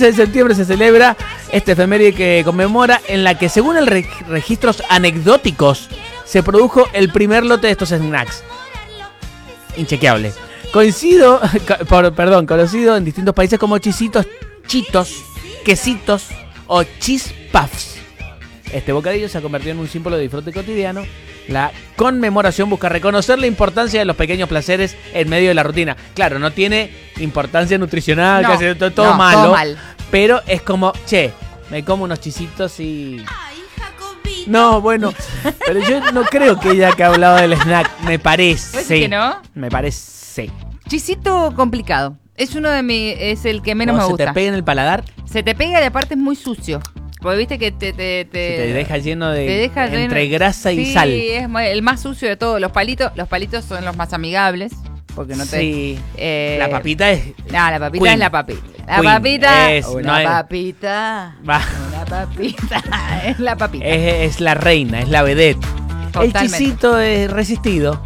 15 de septiembre se celebra este efeméride que conmemora en la que, según el registros anecdóticos, se produjo el primer lote de estos snacks. Inchequeable. Conocido en distintos países como chisitos, chitos, quesitos o cheese puffs. Este bocadillo se ha convertido en un símbolo de disfrute cotidiano. La conmemoración busca reconocer la importancia de los pequeños placeres en medio de la rutina. Claro, no tiene importancia nutricional, casi todo malo. Todo mal. Pero es como, che, me como unos chisitos y... No, bueno, pero yo no creo que ella que ha hablado del snack, me parece. ¿Puede ser que no? Me parece. Chisito complicado. Es uno de mis, es el que menos me gusta. ¿Se te pega en el paladar? Se te pega y aparte es muy sucio. Porque viste que te deja lleno de entre grasa y sal. Sí, es el más sucio de todos. Los palitos son los más amigables. Porque no te. Sí. La papita es. No, la papita Queen. es la papita. La Queen. papita Es, una no es... papita. Va. Una papita. Es la papita. Es la reina, es la vedette. Totalmente. El chisito es resistido.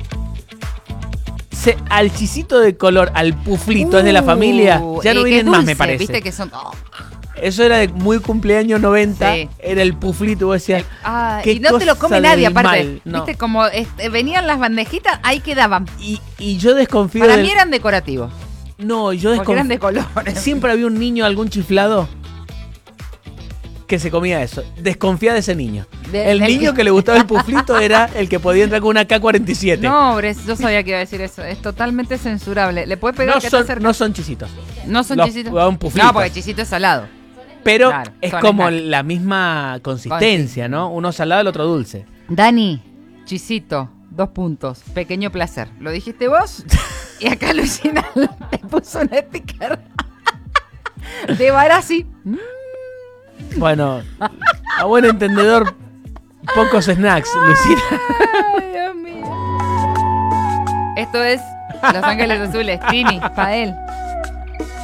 Al chisito de color, al puflito, es de la familia. Ya no vienen dulce, más, me parece. Viste que son. Eso era de muy cumpleaños 90. Sí. Era el puflito, vos decías. Y no te lo come nadie, aparte. No. Viste, como venían las bandejitas, ahí quedaban. Y yo desconfío. Para mí eran decorativos. No, yo desconfío. Porque eran de colores. Siempre había un niño, algún chiflado, que se comía eso. Desconfía de ese niño. El niño que le gustaba el puflito era el que podía entrar con una K-47. No, yo sabía que iba a decir eso. Es totalmente censurable. ¿Le puede pegar que está cerca? No son chisitos. No son chisitos. Un puflito. No, porque chisito es salado. Pero claro, es como la misma consistencia, ¿no? Uno salado, el otro dulce. Dani, chisito, 2 puntos. Pequeño placer. ¿Lo dijiste vos? Y acá Luciana te puso un sticker de Barassi. Bueno, a buen entendedor, pocos snacks, Luciana. Ay, Dios mío. Esto es Los Ángeles Azules. Tini, Pael.